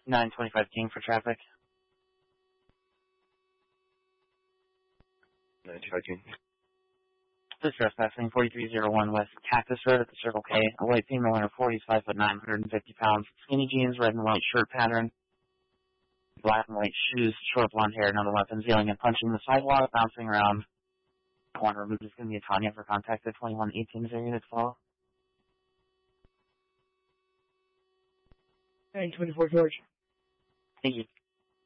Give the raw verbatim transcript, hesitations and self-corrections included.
nine twenty-five King for traffic. nine twenty-five King. This trespassing forty-three oh one West Cactus Road at the Circle K. A white female in her forties, five foot nine, one hundred fifty pounds. Skinny jeans, red and white shirt pattern. Black and white shoes, short blonde hair, none of the weapons, yelling and punching the sidewalk, bouncing around. Corner removed is going to be a Tanya for contact at twenty-one eighteen. Is there units follow? nine twenty-four George. Thank you.